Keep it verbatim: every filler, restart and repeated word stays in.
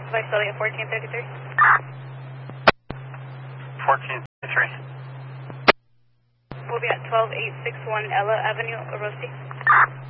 By starting at fourteen thirty-three. fourteen thirty-three. We'll be at twelve eight six one Ella Avenue, Orosi.